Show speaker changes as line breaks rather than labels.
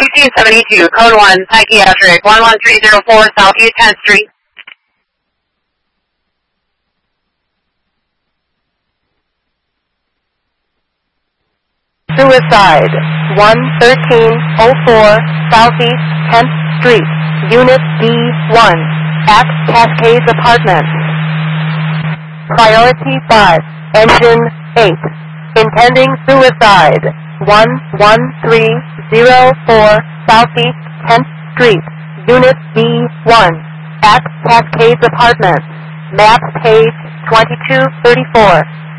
1972, code 1, psychiatric, 11304 Southeast 10th Street.
Suicide, 11304 Southeast 10th Street, Unit D1, at Cascades Apartments. Priority 5, Engine 8, intending suicide, 11304 Southeast 10th Street, Unit D1, at Cascades Apartments. Map page 2234.